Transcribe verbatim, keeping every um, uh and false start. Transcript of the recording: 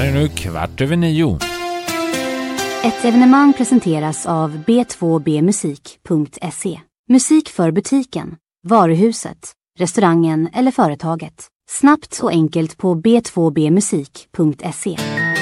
är nu kvart över nio. Ett evenemang presenteras av b två b musik punkt se. Musik för butiken, varuhuset, restaurangen eller företaget. Snabbt och enkelt på b två b musik punkt se.